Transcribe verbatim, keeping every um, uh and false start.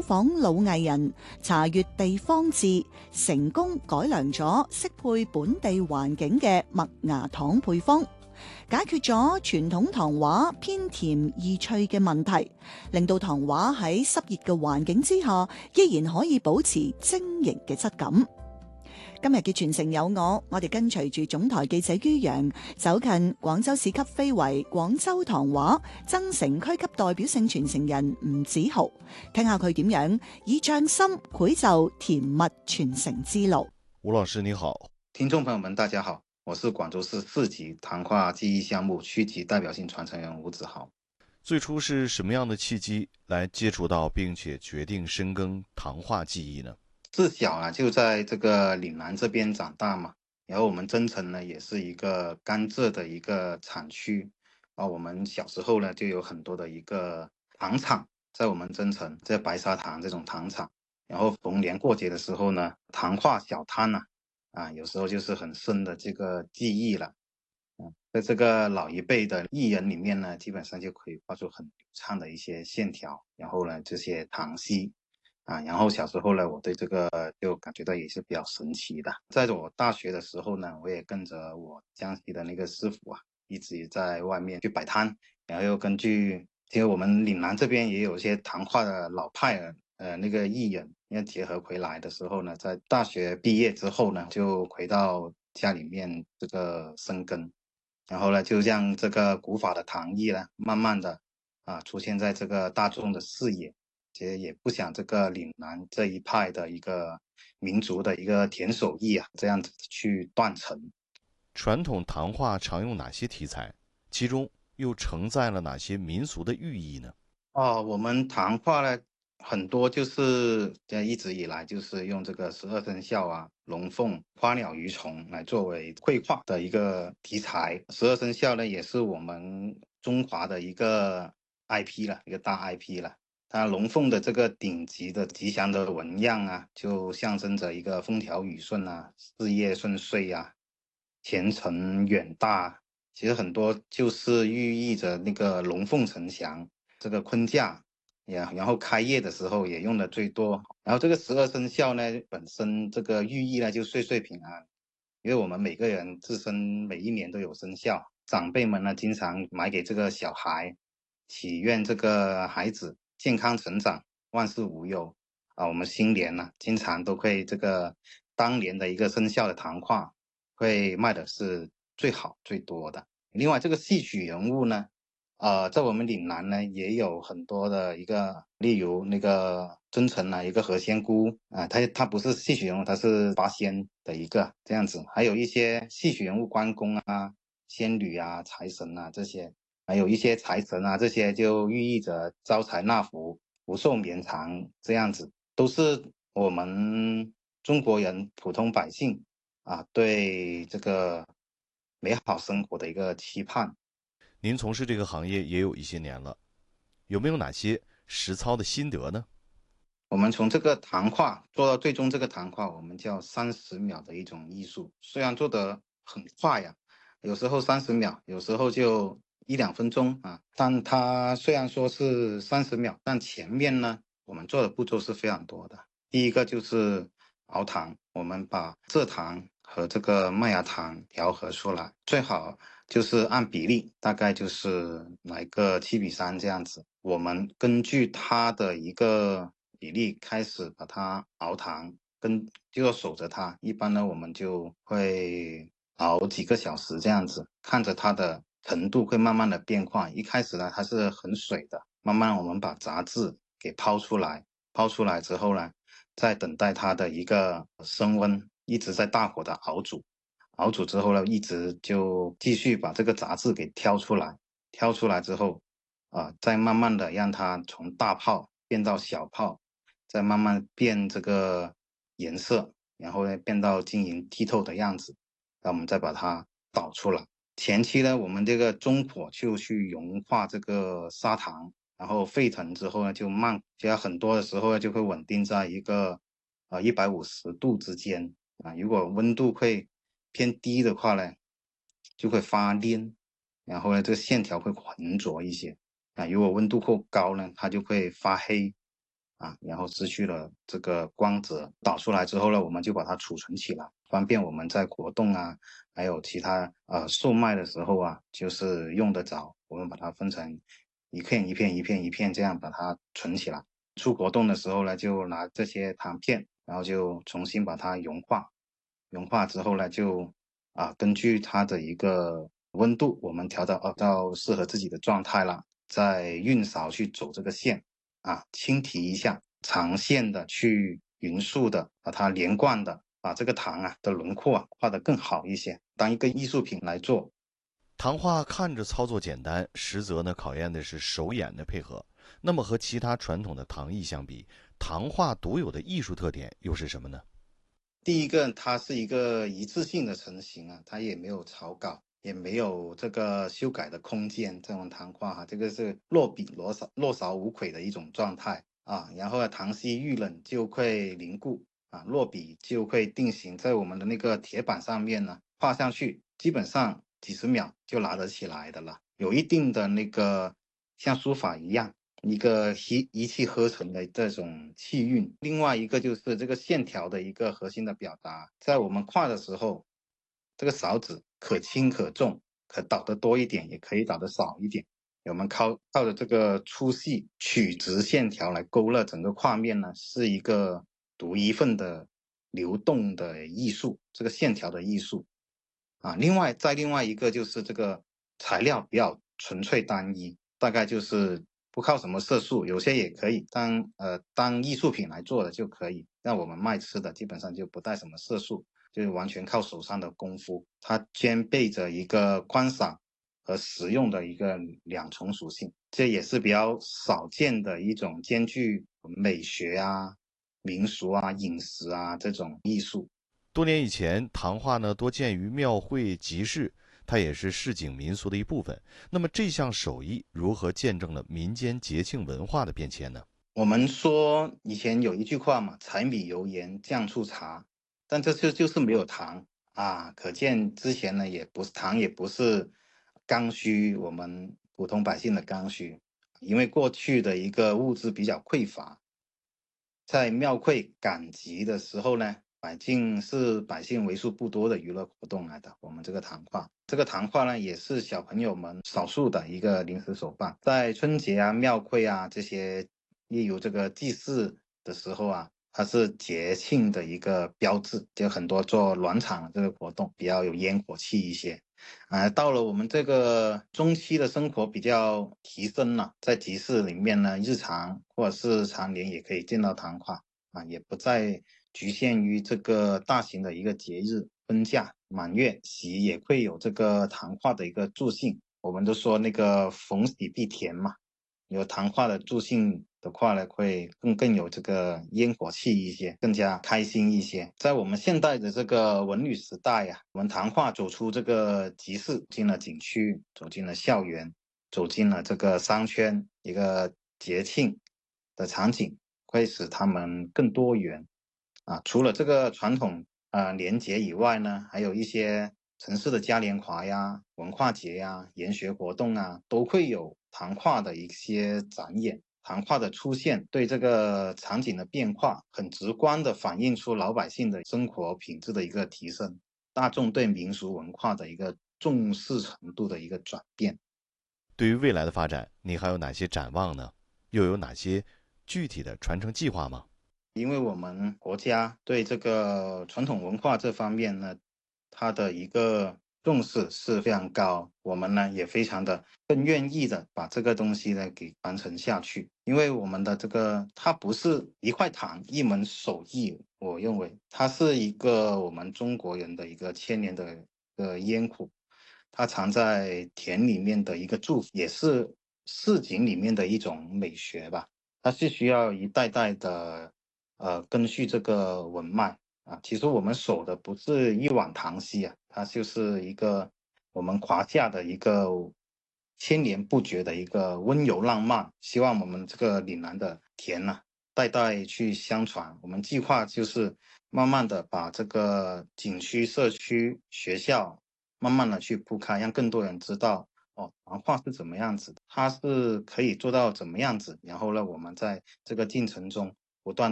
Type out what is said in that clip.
訪老藝人，查閱地方志，成功改良咗適配本地環境嘅麥芽糖配方，解決咗傳統糖畫偏甜易脆嘅問題，令到糖畫喺濕熱嘅環境之下，依然可以保持晶瑩嘅質感。今日嘅傳承有我，我哋跟隨住總台記者于洋走近廣州市級非遺廣州糖畫增城區級代表性傳承人吳子豪，聽下佢點樣以匠心繪就甜蜜傳承之路。 吳老師你好， 聽眾朋友們大家好，我是廣州市四級糖畫技藝項目區級代表性傳承人吳子豪。 最初是什麼樣的契機來接觸到並且決定深耕糖畫技藝呢？ 自小啊就在這個嶺南這邊長大嘛，然後我們增城呢也是一個甘蔗的一個產區啊，我們小時候呢就有很多的一個糖廠在我們增城，在白砂糖這種糖廠，然後逢年過節的時候呢，糖畫小攤啊，啊有時候就是很深的這個記憶了。嗯，在這個老一輩的藝人裏面呢，基本上就可以畫出很流暢的一些線條，然後呢這些糖稀。啊，然後小時候呢，我對這個就感覺到也是比較神奇的。在我大學的時候呢，我也跟着我江西的那個師傅啊，一直在外面去擺攤，然後又根據，其實我們嶺南這邊也有一些糖畫的老派的，呃，那個藝人，要結合回來的時候呢，在大學畢業之後呢，就回到家裏面這個深耕，然後呢，就讓這個古法的糖藝呢，慢慢的啊出現在這個大眾的視野。其實也不想這個嶺南這一派的一個民族的一個甜手藝啊，這樣子去斷層。 傳統糖畫常用哪些題材？其中又承載了哪些民俗的寓意呢？ 哦，我們糖畫呢，很多就是一直以來就是用這個十二生肖啊、龍鳳、花鳥魚蟲來作為繪畫的一個題材。十二生肖呢，也是我們中華的一個 I P 了，一個大 I P 了。它龍鳳的這個頂級的吉祥的紋樣啊，就象徵着一個風調雨順啊、事業順遂啊、前程遠大。其實很多就是寓意着那個龍鳳呈祥，這個坤架，然後開業的時候也用的最多。然後這個十二生肖呢，本身這個寓意呢就歲歲平安，因為我們每個人自身每一年都有生肖，長輩們呢經常買給這個小孩，祈願這個孩子健康成長，萬事無憂啊！我們新年呢，經常都會這個當年的一個生肖的糖畫，會賣的是最好最多的。另外，這個戲曲人物呢，呃，在我們嶺南呢，也有很多的一個，例如那個增城啊，一個何仙姑啊，他他不是戲曲人物，他是八仙的一個這樣子。還有一些戲曲人物，關公啊、仙女啊、財神啊這些。還有一些財神啊，這些就寓意着招財納福、福壽綿長，這樣子都是我們中國人普通百姓啊對這個美好生活的一個期盼。 您從事這個行業也有一些年了，有沒有哪些實操的心得呢？ 我們從這個糖畫做到最終這個糖畫，我們叫三十秒的一種藝術，雖然做得很快呀，有時候三十秒，有時候就一兩分鐘啊，但它雖然說是三十秒，但前面呢，我們做的步驟是非常多的。第一個就是熬糖，我們把蔗糖和這個麥芽糖調和出來，最好就是按比例，大概就是來個七比三這樣子。我們根據它的一個比例開始把它熬糖，跟就要守着它。一般呢，我們就會熬幾個小時這樣子，看着它的程度會慢慢的變化。一開始呢，它是很水的，慢慢我們把雜質給拋出來，拋出來之後呢，再等待它的一個升溫，一直在大火的熬煮，熬煮之後呢，一直就繼續把這個雜質給挑出來，挑出來之後，啊、呃，再慢慢的讓它從大泡變到小泡，再慢慢變這個顏色，然後呢變到晶瑩剔透的樣子，然後我們再把它倒出來。前期呢，我們這個中火就去融化這個砂糖，然後沸騰之後呢，就慢，其實很多的時候呢，就會穩定在一個呃一百五十度之間啊。如果溫度會偏低的話呢，就會發黏，然後呢，這個線條會渾濁一些啊。如果溫度夠高呢，它就會發黑啊，然后失去了这个光泽。导出来之后呢，我们就把它储存起来，方便我们在果冻啊，还有其他呃售卖的时候啊，就是用得着。我们把它分成一片一片一片一片这样把它存起来。出果冻的时候呢，就拿这些糖片，然后就重新把它融化。融化之后呢，就啊根据它的一个温度，我们调到呃到适合自己的状态了，再运勺去走这个线啊，轻提一下，长线的去匀速的把它连贯的把这个糖啊的轮廓啊画得更好一些，当一个艺术品来做。 糖画看着操作简单，实则呢考验的是手眼的配合。那么和其他传统的糖艺相比，糖画独有的艺术特点又是什么呢？ 第一个，它是一个一次性的成型啊，它也没有草稿，也没有这个修改的空间。这种糖画哈，这个是落笔落勺落勺无愧的一种状态啊。然后呢，糖稀遇冷就会凝固啊，落笔就会定型在我们的那个铁板上面呢，画上去基本上几十秒就拿得起来的了，有一定的那个像书法一样。一个一一气呵成的这种气韵，另外一个就是这个线条的一个核心的表达，在我们画的时候，这个勺子可轻可重，可倒得多一点，也可以倒得少一点。我们靠靠着这个粗细曲直线条来勾勒整个画面呢，是一个独一份的流动的艺术，这个线条的艺术啊。另外，再另外一个就是这个材料比较纯粹单一，大概就是不靠什么色素，有些也可以当呃当艺术品来做的就可以。那我们卖吃的基本上就不带什么色素，就是完全靠手上的功夫。它兼备着一个观赏和实用的一个两重属性，这也是比较少见的一种兼具美学啊、民俗啊、饮食啊这种艺术。 多年以前，糖画呢多见于庙会集市，它也是市井民俗的一部分。那么这项手艺如何见证了民间节庆文化的变迁呢？ 我们说以前有一句话嘛，柴米油盐酱醋茶，但这就就是没有糖啊，可见之前呢也不是糖，也不是刚需，我们普通百姓的刚需，因为过去的一个物资比较匮乏，在庙会赶集的时候呢，百姓是百姓为数不多的娱乐活动来的。我们这个糖画，这个糖画呢，也是小朋友们少数的一个临时手办，在春节啊、庙会啊这些，例如这个祭祀的时候啊，它是节庆的一个标志，就很多做暖场这个活动比较有烟火气一些。啊，到了我们这个中期的生活比较提升了，在集市里面呢，日常或者是常年也可以见到糖画啊，也不再局限于这个大型的一个节日，婚嫁、满月、喜也会有这个糖画的一个助兴。我们都说那个逢喜必甜嘛，有糖画的助兴的话呢，会更更有这个烟火气一些，更加开心一些。在我们现代的这个文旅时代呀、啊，我们糖画走出这个集市，进了景区，走进了校园，走进了这个商圈，一个节庆的场景，会使他们更多元啊。除了这个传统啊年节以外呢，还有一些城市的嘉年华呀、文化节呀、研学活动啊，都会有糖画的一些展演。糖画的出现对这个场景的变化，很直观地反映出老百姓的生活品质的一个提升，大众对民俗文化的一个重视程度的一个转变。 对于未来的发展，你还有哪些展望呢？又有哪些具体的传承计划吗？ 因为我们国家对这个传统文化这方面呢，它的一个重视是非常高，我们呢也非常的更愿意的把这个东西呢给传承下去。因为我们的这个它不是一块糖一门手艺，我认为它是一个我们中国人的一个千年的呃烟火，它藏在田里面的一个祝福，也是市井里面的一种美学吧。它是需要一代代的呃根续这个文脉啊。其实我们守的不是一碗糖稀啊，它就是一个我们华夏的一个千年不绝的一个温柔浪漫。希望我们这个岭南的田呢、啊，代代去相传。我们计划就是慢慢的把这个景区、社区、学校慢慢的去铺开，让更多人知道哦，糖画是怎么样子的。 它是可以做到怎么样子，然后呢，我们在这个进程中不断